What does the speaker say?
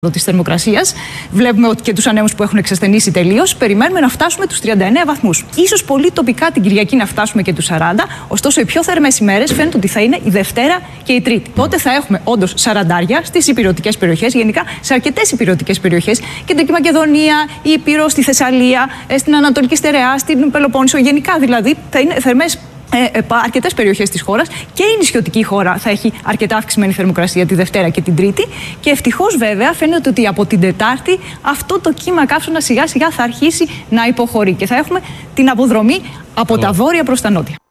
της θερμοκρασίας. Βλέπουμε ότι και τους ανέμους που έχουν εξασθενήσει τελείως. Περιμένουμε να φτάσουμε τους 39 βαθμούς. Ίσως πολύ τοπικά την Κυριακή να φτάσουμε και τους 40. Ωστόσο, οι πιο θερμές ημέρες φαίνεται ότι θα είναι η Δευτέρα και η Τρίτη. Τότε θα έχουμε όντως 40 στις ηπειρωτικές περιοχές, γενικά σε αρκετές ηπειρωτικές περιοχές. Κεντρική Μακεδονία, η Ήπειρο, στη Θεσσαλία, στην Ανατολική Στερεά, στην Πελοπόννησο. Γενικά δηλαδή θα είναι θερμές. Αρκετές περιοχές της χώρας και η νησιωτική χώρα θα έχει αρκετά αυξημένη θερμοκρασία τη Δευτέρα και την Τρίτη. Και ευτυχώς βέβαια φαίνεται ότι από την Τετάρτη αυτό το κύμα καύσωνα σιγά σιγά θα αρχίσει να υποχωρεί και θα έχουμε την αποδρομή από τα βόρεια προς τα νότια.